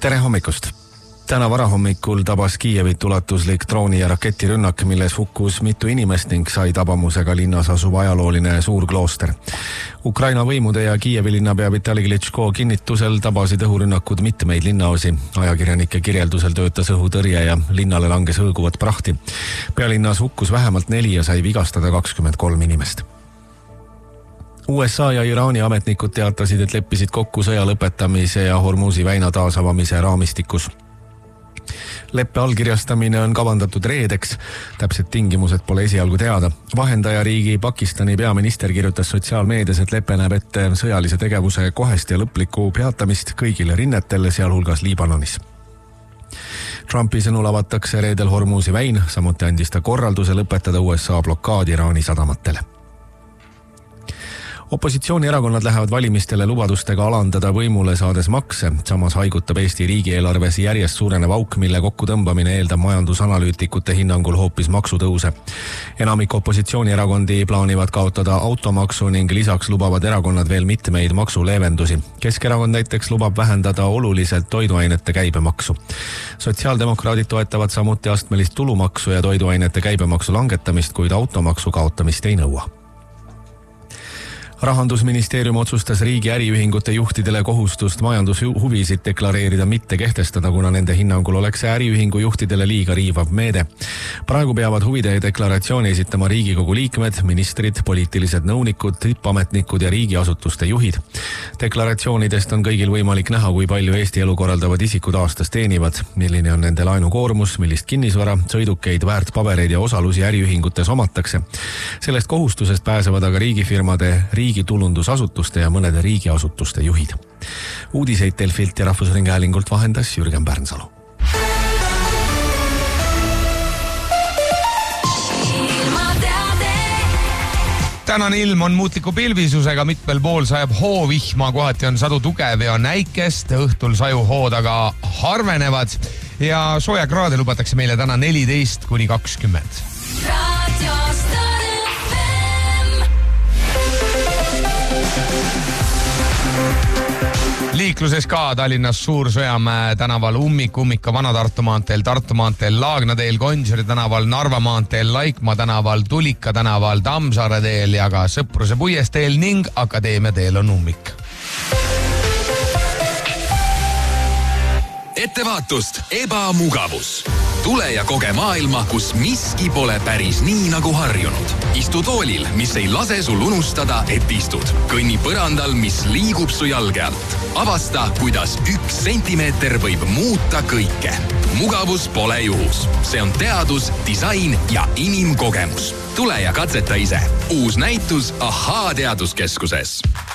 Tere hommikust! Täna varahommikul tabas Kiievit ulatuslik drooni- ja raketirünnak, milles hukkus mitu inimest ning sai tabamusega linnas asuva ajalooline suur klooster. Ukraina võimude ja Kiievi linnapea Vitali Klitschko kinnitusel tabasid õhurünnakud mitmeid linnaosi. Ajakirjanike kirjeldusel töötas õhutõrje ja linnale langes hõõguvat prahti. Pealinnas hukkus vähemalt 4 ja sai vigastada 23 inimest. USA ja Iraani ametnikud teatasid, et leppisid kokku sõja lõpetamise ja Hormuzi väina taasavamise raamistikus. Leppe allkirjastamine on kavandatud reedeks, täpsed tingimused pole esialgu teada. Vahendajariigi Pakistani peaminister kirjutas sotsiaalmeedias, et lepe näeb ette sõjalise tegevuse kohest ja lõplikku peatamist kõigile rinnetel, sealhulgas Liibanonis. Trumpi sõnul avatakse reedel Hormuzi väin, samuti andis ta korralduse lõpetada USA blokaad Iraani sadamatele. Opositsioonierakonnad lähevad valimistele lubadustega alandada võimule saades makse, samas haigutab Eesti riigieelarves järjest suurenev auk, mille kokkutõmbamine eeldab majandusanalüütikute hinnangul hoopis maksutõuse. Enamik opositsioonierakondi plaanivad kaotada automaksu ning lisaks lubavad erakonnad veel mitmeid maksuleevendusi. Keskerakond näiteks lubab vähendada oluliselt toiduainete käibemaksu. Sotsiaaldemokraadid toetavad samuti astmelist tulumaksu ja toiduainete käibemaksu langetamist, kuid automaksu kaotamist ei nõua. Rahandusministeerium otsustas riigi äriühingute juhtidele kohustust majandushuvisid deklareerida mitte kehtestada, kuna nende hinnangul oleks see äriühingu juhtidele liiga riivav meede. Praegu peavad huvide deklaratsiooni esitama Riigikogu liikmed, ministrid, poliitilised nõunikud, tippametnikud ja riigiasutuste juhid. Deklaratsioonidest on kõigil võimalik näha, kui palju Eesti elu korraldavad isikud aastas teenivad, milline on nende laenukoormus, millist kinnisvara, sõidukeid, väärtpabereid ja osalusi äriühingutes omatakse. Sellest kohustusest pääsevad aga riigifirmade, riigitulundusasutuste ja mõnede riigiasutuste juhid. Uudiseid Delfilt ja Rahvusringhäälingult vahendas Jürgen Pärnsalu. Tänane ilm on muutliku pilvisusega, mitmel pool sajab hoovihma, kohati on sadu tugev ja näikest, õhtul sajuhood aga harvenevad ja soojakraade lubatakse meile täna 14–20. Liikluses ka Tallinnas Suur-Sõjamäe tänaval ummika Vana-Tartu maanteel, Tartu maanteel, Laagna teel, Gonsiori tänaval, Narva maanteel, Laikmaa tänaval, Tulika tänaval, Tammsaare teel ja ka Sõpruse puiesteel ning Akadeemia teel on ummik. Ettevaatust, ebamugavus. Tule ja koge maailma, kus miski pole päris nii nagu harjunud. Istu toolil, mis ei lase sul unustada, et istud. Kõnni põrandal, mis liigub su jalge alt. Avasta, kuidas 1 sentimeeter võib muuta kõike. Mugavus pole juhus. See on teadus, disain ja inimkogemus. Tule ja katseta ise. Uus näitus Ahaa teaduskeskuses.